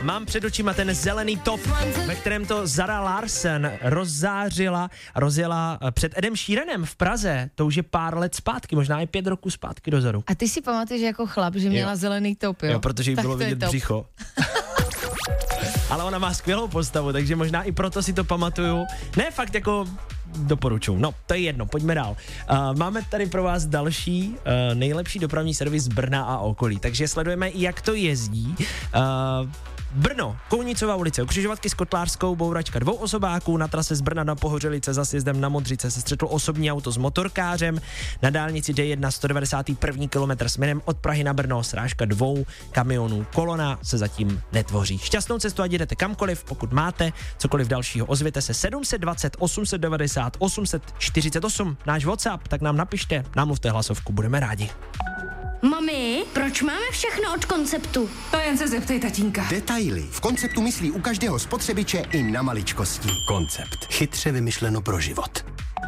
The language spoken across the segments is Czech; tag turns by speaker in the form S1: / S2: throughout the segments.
S1: mám před očima ten zelený top, ve kterém to Zara Larsson rozjela před Edem Sheeranem v Praze. To už je pár let zpátky, možná i 5 roků zpátky dozadu.
S2: A ty si pamatuješ jako chlap, že měla zelený top, jo?
S1: Jo, protože jí
S2: tak
S1: bylo vidět břicho. Ale ona má skvělou postavu, takže možná i proto si to pamatuju. Ne, fakt jako doporučuju. No, to je jedno, pojďme dál. Máme tady pro vás další nejlepší dopravní servis Brna a okolí, takže sledujeme, jak to jezdí. Brno, Kounicová ulice, u křižovatky s Kotlářskou, bouračka 2 osobáků, na trase z Brna na Pohořelice za sjezdem na Modřice se střetlo osobní auto s motorkářem, na dálnici D1 191. kilometr směrem od Prahy na Brno, srážka 2 kamionů, kolona se zatím netvoří. Šťastnou cestu, ať jdete kamkoliv, pokud máte cokoliv dalšího, ozvěte se 720 890 848, náš WhatsApp, tak nám napište, namluvte hlasovku, budeme rádi.
S3: Mami, proč máme všechno od Konceptu?
S4: To jen se zeptej tatínka.
S5: Detaily. V Konceptu myslí u každého spotřebiče i na maličkosti. Koncept. Chytře vymyšleno pro život.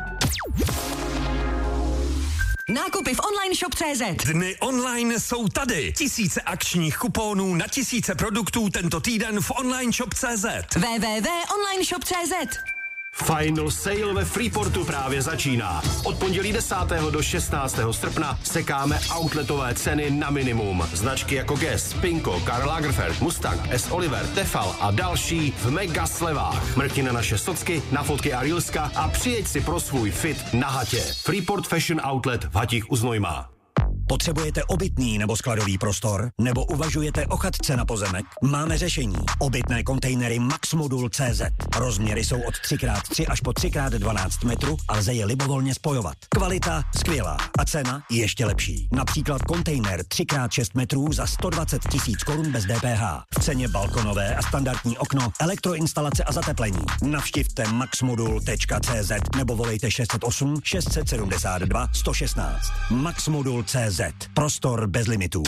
S6: Nákupy v online shop.cz.
S7: Dny online jsou tady. Tisíce akčních kuponů na tisíce produktů tento týden v online shop.cz.
S6: www.onlineshop.cz.
S8: Final sale ve Freeportu právě začíná. Od pondělí 10. do 16. srpna sekáme outletové ceny na minimum. Značky jako Guess, Pinko, Karl Lagerfeld, Mustang, S. Oliver, Tefal a další v mega slevách. Mrkni na naše socky, na fotky a reelska a přijeď si pro svůj fit na hatě. Freeport Fashion Outlet v Hatích u Znojma.
S9: Potřebujete obytný nebo skladový prostor? Nebo uvažujete o chatce na pozemek? Máme řešení. Obytné kontejnery Maxmodul.cz. Rozměry jsou od 3x3 až po 3x12 metrů a lze je libovolně spojovat. Kvalita skvělá a cena ještě lepší. Například kontejner 3x6 metrů za 120 000 korun bez DPH. V ceně balkonové a standardní okno, elektroinstalace a zateplení. Navštivte maxmodul.cz nebo volejte 608 672 116. Maxmodul.cz. Prostor bez limitů.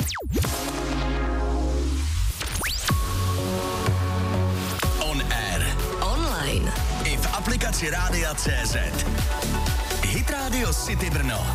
S7: On air.
S6: Online.
S7: I v aplikaci Rádia.cz. Hit Radio City Brno.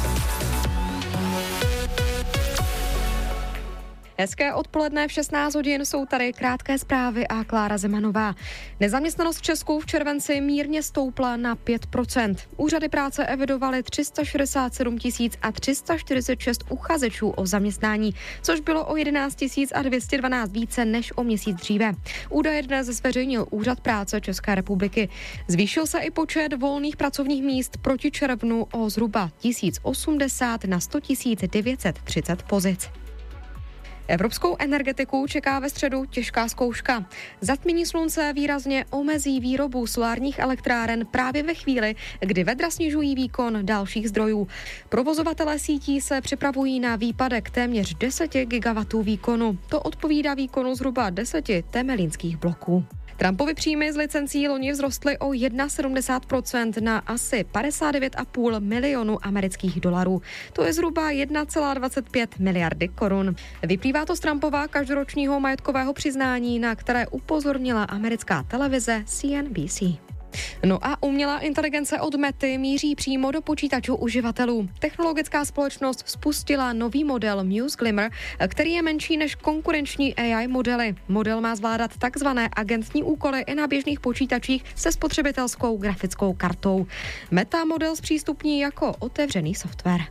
S10: Hezké odpoledne, v 16 hodin jsou tady krátké zprávy a Klára Zemanová. Nezaměstnanost v Česku v červenci mírně stoupla na 5%. Úřady práce evidovaly 367 346 uchazečů o zaměstnání, což bylo o 11 212 více než o měsíc dříve. Údaje dnes zveřejnil Úřad práce České republiky. Zvýšil se i počet volných pracovních míst proti červnu o zhruba 1080 na 100 930 pozic. Evropskou energetiku čeká ve středu těžká zkouška. Zatmění slunce výrazně omezí výrobu solárních elektráren právě ve chvíli, kdy vedra snižují výkon dalších zdrojů. Provozovatelé sítí se připravují na výpadek téměř 10 gigawatů výkonu. To odpovídá výkonu zhruba 10 temelínských bloků. Trumpovy příjmy z licencí loni vzrostly o 1,70% na asi 59,5 milionu amerických dolarů. To je zhruba 1,25 miliardy korun. Vyplývá to z Trumpova každoročního majetkového přiznání, na které upozornila americká televize CNBC. No a umělá inteligence od Mety míří přímo do počítačů uživatelů. Technologická společnost spustila nový model Muse Glimmer, který je menší než konkurenční AI modely. Model má zvládat takzvané agentní úkoly i na běžných počítačích se spotřebitelskou grafickou kartou. Meta model zpřístupní jako otevřený software.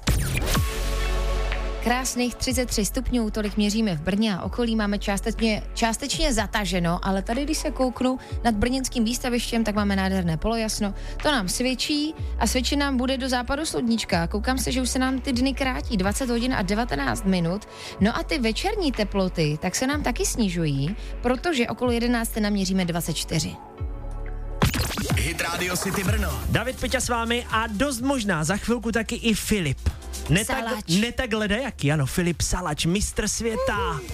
S2: Krásných 33 stupňů, tolik měříme v Brně a okolí, máme částečně zataženo, ale tady, když se kouknu nad brněnským výstavištěm, tak máme nádherné polojasno. To nám svědčí a svědčí nám bude do západu sluníčka. Koukám se, že už se nám ty dny krátí 20 hodin a 19 minut. No a ty večerní teploty, tak se nám taky snižují, protože okolo 11 naměříme 24.
S7: Hit Radio City Brno.
S1: David Peťa s vámi a dost možná za chvilku taky i Filip. Ne tak ledajaký, ano, Filip Salač, mistr světa.